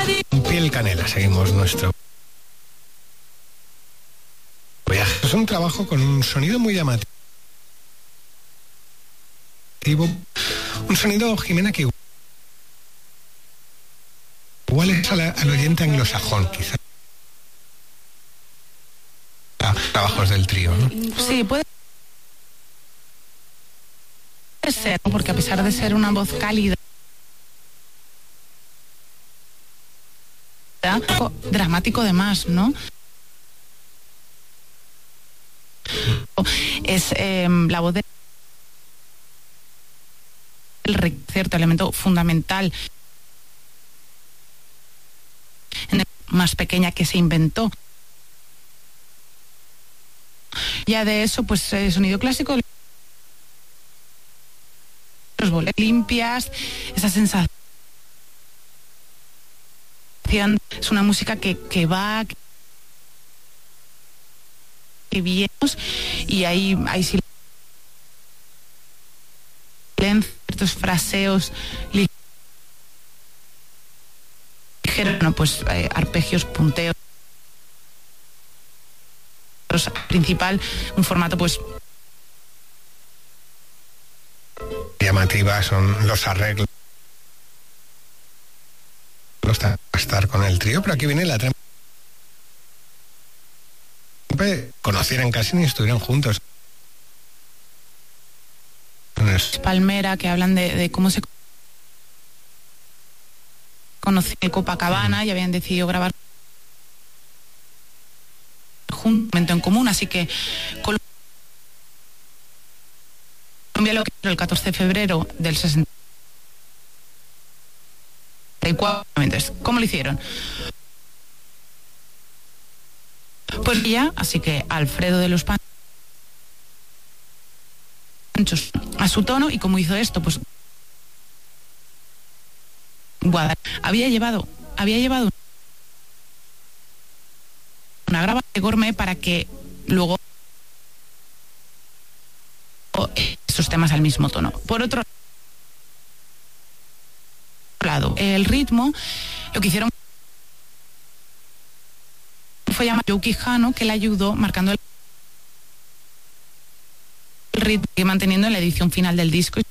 Piel Canela, seguimos nuestro viaje. Es un trabajo con un sonido muy llamativo. Un sonido, Jimena, que igual es al oyente anglosajón, quizá. Trabajos del trío, ¿no? Sí, puede ser, porque a pesar de ser una voz cálida, dramático de más, ¿no? Es la voz del cierto elemento fundamental en el más pequeña que se inventó. Ya de eso, pues sonido clásico, los boleros limpias, esa sensación. Es una música que va, que viene, y hay ciertos fraseos ligeros, bueno, pues arpegios, punteos. Principal, un formato pues llamativa, son los arreglos a estar con el trío, pero aquí viene la trama. Conocieran casi ni estuvieran juntos. Palmera, que hablan de cómo se conoció en Copacabana y habían decidido grabar juntos en común, así que Colombia lo que el 14 de febrero del 64. Entonces, ¿cómo lo hicieron? Pues ya, así que Alfredo de los Panchos a su tono, y cómo hizo esto, pues había llevado una grabación de Gourmet para que luego esos temas al mismo tono. Por otro lado, el ritmo, lo que hicieron fue llamar a Joe Quijano, que le ayudó marcando el ritmo y manteniendo en la edición final del disco.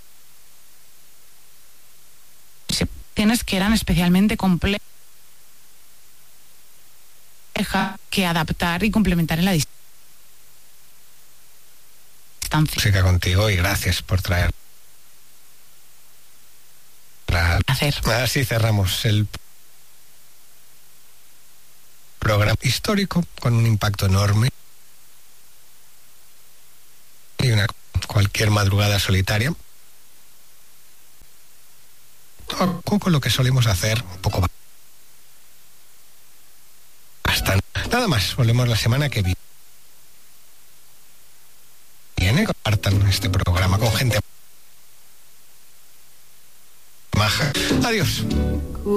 Tienes que eran especialmente complejas que adaptar y complementar en la distancia. Música contigo, y gracias por traer. Así cerramos el programa histórico con un impacto enorme y cualquier madrugada solitaria. Un poco lo que solemos hacer, un poco bastante. Nada más, volvemos la semana que viene. Compartan este programa con gente maja. Adiós.